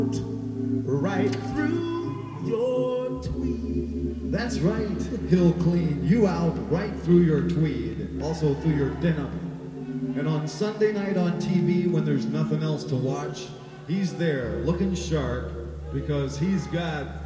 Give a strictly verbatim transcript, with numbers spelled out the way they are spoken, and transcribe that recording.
right through your tweed. That's right. He'll clean you out right through your tweed, also through your denim. And on Sunday night on T V, when there's nothing else to watch, he's there looking sharp because he's got